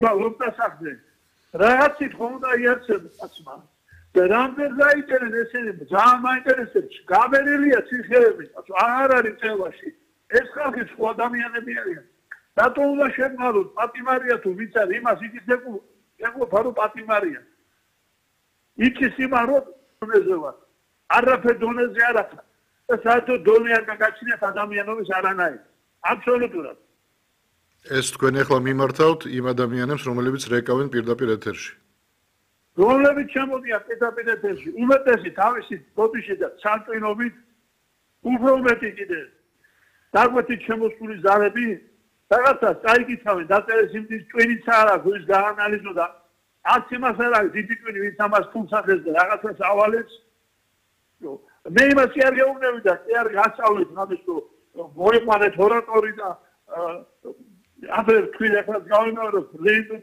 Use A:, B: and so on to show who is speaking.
A: ლოპტასახზე რაღაცით ხომ უნდა იარსებდეს კაცმა და რამდენ დაიწერენ ესენი ძალიან მაინტერესებს გამერილია ციხეები არ არის წელაში ეს ხალხი სხვა ადამიანები არიან რატომ უნდა შეგმაროთ პატიმარია თუ ვიც არის იმას იცით ეყოფა რომ პატიმარია იცის იმაროთ დონეზე ვარ არაფერ დონეზე არ აქვს და საერთოდ დონე არ გაგაჩნიათ ადამიანობის არანაირ აბსოლუტურად
B: ეს თქვენ ახლა მიმართავთ იმ ადამიანებს რომლებიც რეკავენ პირდაპირ ეთერში
A: რომლებიც შემოდიან პირდაპირ ეთერში უმეტესი თავისი ბოდიში და სანტვინობით უფრო მეტი კიდე დაგვეთით შემოსული ზარები რაღაცას წაიკითხავენ დაწერეს იმის ტვინიც არ აქვს ის გაანალიზო და არც იმას არ არის დიდი ტვინი ვინც ამას ფულს ახდენს და რაღაცას ავალებს მე იმას არ გეუბნები და კი არ გასწავლეთ რამეს რომ მოიყვანეთ ორატორი და აბერ თქვენ ახლა გავიმეორებ